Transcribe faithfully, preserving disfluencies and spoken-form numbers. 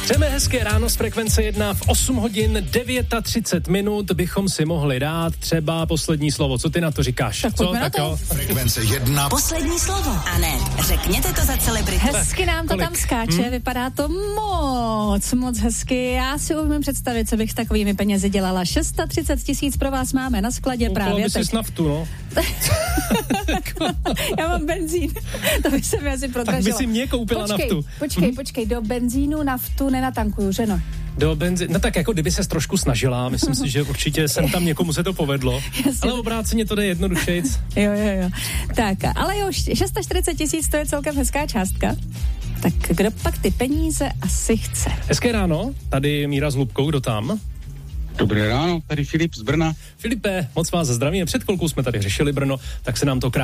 Přejeme hezké ráno z Frekvence jedna v osm hodin třicet devět minut bychom si mohli dát třeba poslední slovo. Co ty na to říkáš? Tak Co? Tak Tak jo. Frekvence jedna. Poslední slovo. A ne, řekněte to za celebritu. Hezky nám to Kolik? tam skáče, hmm? Vypadá to moc, moc hezky. Já si umím představit, co bych s takovými penězi dělala. třicet šest tisíc pro vás máme na skladě Koupila právě by teď. si naftu, no. Já mám benzín, to by se mi asi prodražilo. Tak by si mě koupila počkej, naftu. Počkej, počkej, do benzínu naftu nenatankuju, že no? Do benzínu, no tak jako kdyby ses trošku snažila, myslím si, že určitě jsem tam někomu se to povedlo, ale obráceně to jde jednodušejc. Jo, jo, jo. Tak, ale jo, čtyřicet šest tisíc to je celkem hezká částka. Tak kdo pak ty peníze asi chce? Hezké ráno, tady Míra s Lubkou, kdo tam? Dobré ráno, tady Filip z Brna. Filipe, moc vás zdravím. Před chvilkou jsme tady řešili Brno, tak se nám to krásně